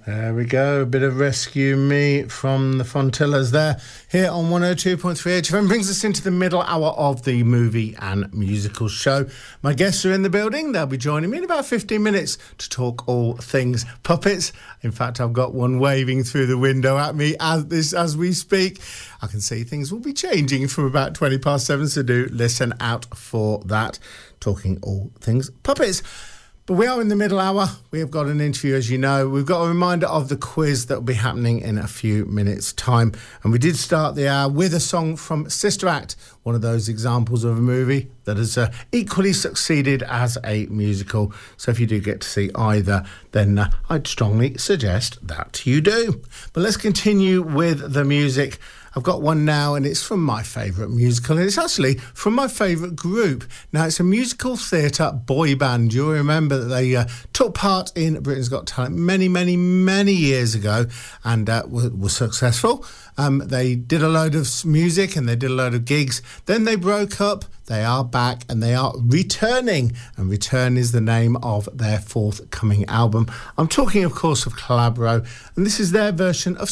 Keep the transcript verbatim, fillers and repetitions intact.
There we go, a bit of Rescue Me from the Fontillas there, here on one oh two point three H F M. Brings us into the middle hour of the movie and musical show. My guests are in the building. They'll be joining me in about fifteen minutes to talk all things puppets. In fact, I've got one waving through the window at me as this as we speak. I can see things will be changing from about twenty past seven, so do listen out for that. Talking all things puppets. But we are in the middle hour. We have got an interview, as you know. We've got a reminder of the quiz that will be happening in a few minutes' time. And we did start the hour with a song from Sister Act, one of those examples of a movie that has uh, equally succeeded as a musical. So if you do get to see either, then uh, I'd strongly suggest that you do. But let's continue with the music. I've got one now, and it's from my favourite musical, and it's actually from my favourite group. Now, it's a musical theatre boy band. You'll remember that they uh, took part in Britain's Got Talent many, many, many years ago and uh, were, were successful. Um, they did a load of music and they did a load of gigs. Then they broke up. They are back and they are returning. And Return is the name of their forthcoming album. I'm talking, of course, of Calabro. And this is their version of